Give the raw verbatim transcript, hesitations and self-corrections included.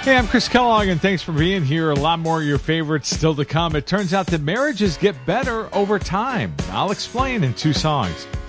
Hey, I'm Chris Kellogg, and thanks for being here. A lot more of your favorites still to come. It turns out that marriages get better over time. I'll explain in two songs.